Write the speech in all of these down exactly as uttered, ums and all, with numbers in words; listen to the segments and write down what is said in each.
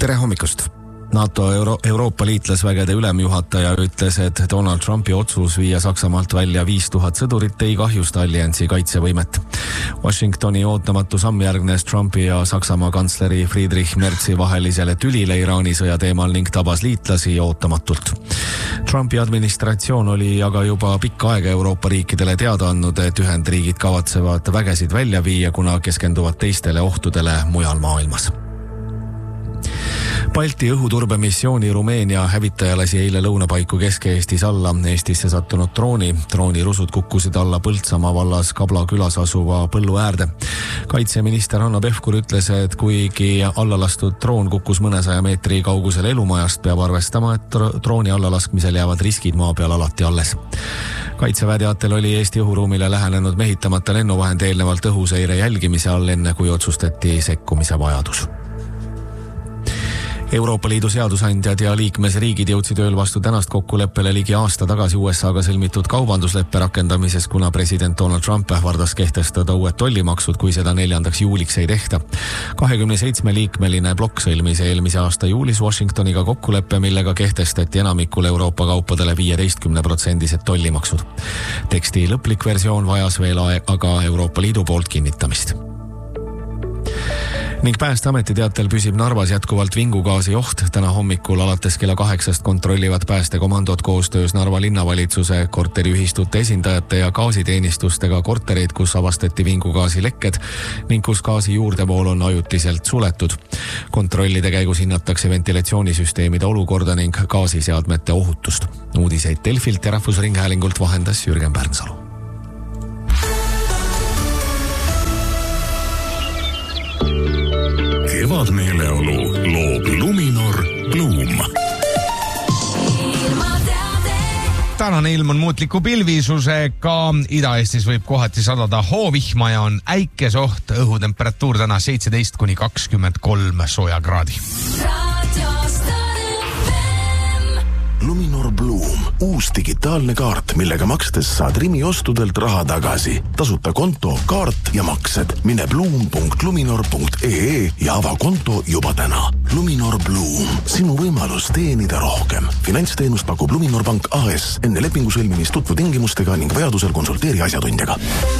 Tere hommikust! NATO Euro- Euroopa liitlasvägede ülemjuhataja ütles, et Donald Trumpi otsus viia Saksamaalt välja viis tuhat sõdurit ei kahjusta alliansi kaitsevõimet. Washingtoni ootamatu samm järgnes Trumpi ja Saksamaa kantsleri Friedrich Merzi vahelisele tülile Iraani sõja teemal ning tabas liitlasi ootamatult. Trumpi administratsioon oli aga juba pikka aega Euroopa riikidele teada andnud, et Ühendriigid kavatsevad vägesid välja viia, kuna keskenduvad teistele ohtudele mujal maailmas. Balti õhuturbemissiooni Rumeenia hävitaja lasi eile lõunapaiku Kesk-Eestis alla Eestisse sattunud drooni. Drooni rusud kukkusid alla Põltsamaa vallas Kabla külas asuva põllu äärde. Kaitseminister Hanno Pevkur ütles, et kuigi allalastud droon kukkus mõnesaja meetri kaugusel elumajast, peab arvestama, et drooni allalaskmisel jäävad riskid maa peal alati alles. Kaitseväe teatel oli Eesti õhuruumile lähenenud mehitamata lennuvahend eelnevalt õhuseire jälgimise all, enne kui otsustati sekkumise vajadus. Euroopa Liidu seadusandjad ja liikmesriigid jõudsid ööl vastu tänast kokkuleppele ligi aasta tagasi U S A-ga sõlmitud kaubandusleppe rakendamises, kuna president Donald Trump ähvardas kehtestada uued tollimaksud, kui seda neljandaks juuliks ei tehta. kahekümne seitsme liikmeline blokk sõlmis eelmise aasta juulis Washingtoniga kokkuleppe, millega kehtestati enamikul Euroopa kaupadele viieteistkümne protsendised tollimaksud. Teksti lõplik versioon vajas veel aga Euroopa Liidu poolt kinnitamist. Ning Päästeameti teatel püsib Narvas jätkuvalt vingugaasi oht. Täna hommikul alates kella kaheksast kontrollivad päästekomandod koostöös Narva linnavalitsuse, korteriühistute esindajate ja gaasiteenistustega kortereid, kus avastati vingugaasi lekked ning kus gaasi juurdevool on ajutiselt suletud. Kontrollide käigus hinnatakse ventilatsioonisüsteemide olukorda ning gaasiseadmete ohutust. Uudiseid Delfilt ja Rahvusringhäälingult vahendas Jürgen Pärnsalu. Kevadmeeleolu loob Luminor Bloom. Tänane ilm on muutliku pilvisusega. Ida-Eestis võib kohati sadada hoovihma ja on äikesoht. Õhutemperatuur täna seitseteist kuni kakskümmend kolm sooja kraadi. Luminor Bloom, uus digitaalne kaart, millega makstes saad Rimi ostudelt raha tagasi. Tasuta konto, kaart ja maksed. Mine bloom punkt luminor punkt ee ja ava konto juba täna. Luminor Bloom, sinu võimalus teenida rohkem. Finantsteenust pakub Luminor Pank A S. Enne lepingu sõlmimist tutvu tingimustega ning vajadusel konsulteeri asjatundjaga.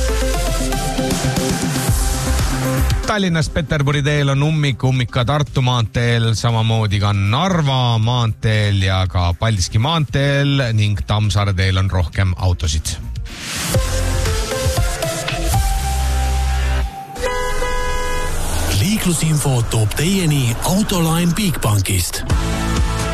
Tallinnast Peterburi teel on ummik, ummik ka Tartu maanteel, samamoodi ka Narva maanteel ja ka Paldiski maanteel ning Tammsaare teel on rohkem autosid. Liiklusinfo toob teieni Autoline Bigbankist.